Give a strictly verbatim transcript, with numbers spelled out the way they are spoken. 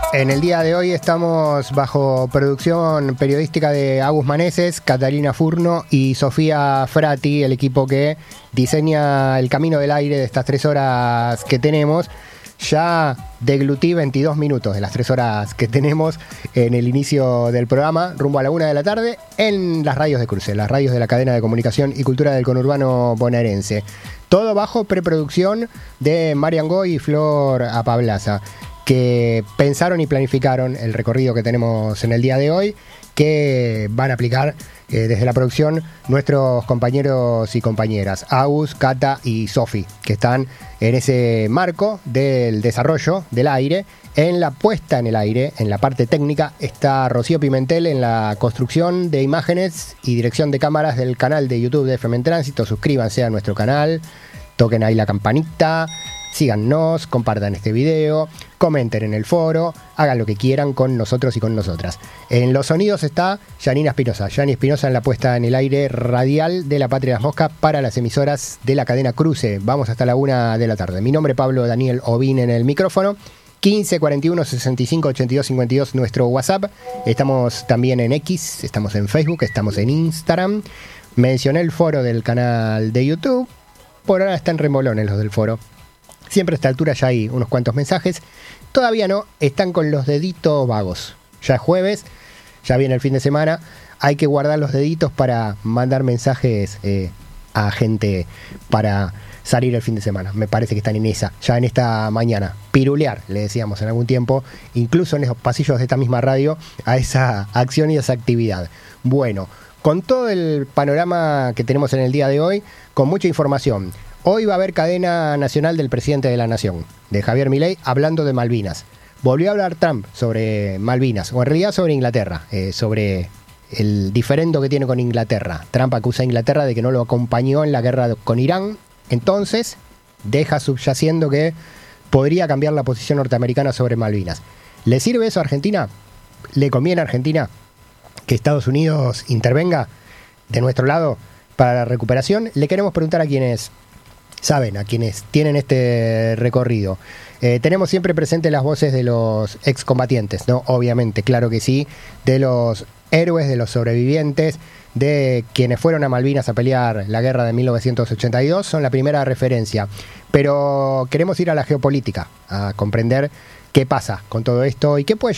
En el día de hoy estamos bajo producción periodística de Agus Maneses, Catalina Furno y Sofía Frati, el equipo que diseña el camino del aire de estas tres horas que tenemos. Ya deglutí veintidós minutos de las tres horas que tenemos en el inicio del programa, rumbo a la una de la tarde, en las radios de Cruce, las radios de la cadena de comunicación y cultura del conurbano bonaerense. Todo bajo preproducción de Marian Goy y Flor Apablaza, que pensaron y planificaron el recorrido que tenemos en el día de hoy, que van a aplicar eh, desde la producción nuestros compañeros y compañeras, Agus, Cata y Sofi, que están en ese marco del desarrollo del aire. En la puesta en el aire, en la parte técnica, está Rocío Pimentel en la construcción de imágenes y dirección de cámaras del canal de YouTube de F M en Tránsito. Suscríbanse a nuestro canal, toquen ahí la campanita, síganos, compartan este video, comenten en el foro, hagan lo que quieran con nosotros y con nosotras. En los sonidos está Janina Espinosa. Janina Espinosa en la puesta en el aire radial de La Patria de las Moscas para las emisoras de la cadena Cruce. Vamos hasta la una de la tarde. Mi nombre es Pablo Daniel Ovín en el micrófono. quince cuarenta y uno sesenta y cinco ochenta y dos cincuenta y dos nuestro WhatsApp. Estamos también en X, estamos en Facebook, estamos en Instagram. Mencioné el foro del canal de YouTube. Por ahora están remolones los del foro. Siempre a esta altura ya hay unos cuantos mensajes. Todavía no, están con los deditos vagos. Ya es jueves, ya viene el fin de semana. Hay que guardar los deditos para mandar mensajes eh, a gente para salir el fin de semana. Me parece que están en esa, ya en esta mañana. Pirulear, le decíamos en algún tiempo, incluso en esos pasillos de esta misma radio, a esa acción y a esa actividad. Bueno, con todo el panorama que tenemos en el día de hoy, con mucha información. Hoy va a haber cadena nacional del presidente de la Nación, de Javier Milei, hablando de Malvinas. Volvió a hablar Trump sobre Malvinas, o en realidad sobre Inglaterra, eh, sobre el diferendo que tiene con Inglaterra. Trump acusa a Inglaterra de que no lo acompañó en la guerra con Irán. Entonces, deja subyaciendo que podría cambiar la posición norteamericana sobre Malvinas. ¿Le sirve eso a Argentina? ¿Le conviene a Argentina que Estados Unidos intervenga de nuestro lado para la recuperación? Le queremos preguntar a quienes saben, a quienes tienen este recorrido. Eh, tenemos siempre presentes las voces de los excombatientes, ¿no? Obviamente, claro que sí, de los héroes, de los sobrevivientes, de quienes fueron a Malvinas a pelear la guerra de mil novecientos ochenta y dos, son la primera referencia. Pero queremos ir a la geopolítica, a comprender qué pasa con todo esto y qué puede